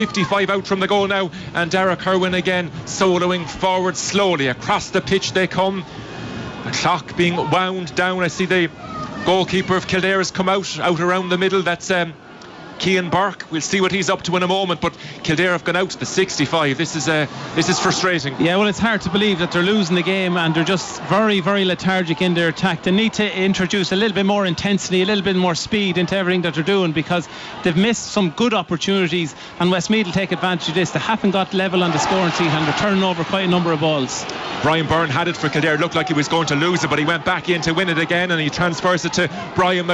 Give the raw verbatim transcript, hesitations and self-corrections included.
fifty-five out from the goal now, and Derek Irwin again soloing forward slowly. Across the pitch they come. The clock being wound down. I see the goalkeeper of Kildare has come out, out around the middle. That's um, Cian Burke. We'll see what he's up to in a moment, but Kildare have gone out to the sixty-five. This is uh, this is frustrating. Yeah, well, it's hard to believe that they're losing the game and they're just very, very lethargic in their attack. They need to introduce a little bit more intensity, a little bit more speed into everything that they're doing, because they've missed some good opportunities, and Westmeath will take advantage of this. They haven't got level on the scoring sheet and they're turning over quite a number of balls. Brian Byrne had it for Kildare. It looked like he was going to lose it, but he went back in to win it again, and he transfers it to Brian